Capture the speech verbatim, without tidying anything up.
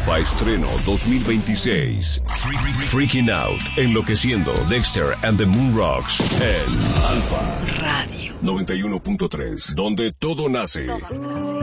Alfa Estreno dos mil veintiséis. Freaking Out, Enloqueciendo, Dexter and the Moon Rocks en Alfa Radio noventa y uno punto tres, donde todo nace. Todo nace.